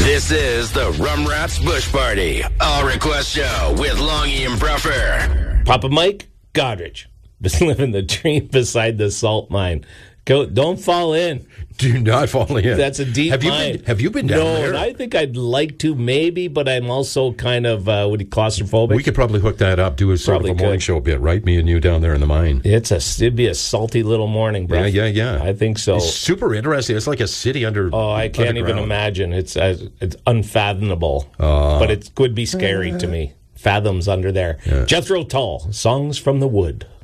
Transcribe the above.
This is the Rum Rats Bush Party, all request show with Longy and Bruffer. Papa Mike Godrich was living the dream beside the salt mine. Don't fall in. Do not fall in. That's a deep mine. Have you been down there? No, I think I'd like to maybe, but I'm also kind of claustrophobic. We could probably hook that up, do a sort of a morning show bit, right? Me and you down there in the mine. It'd be a salty little morning, bro. Yeah. I think so. It's super interesting. It's like a city under. Oh, I can't even imagine. It's unfathomable, but it could be scary to me. Fathoms under there. Yeah. Jethro Tull, Songs from the Wood.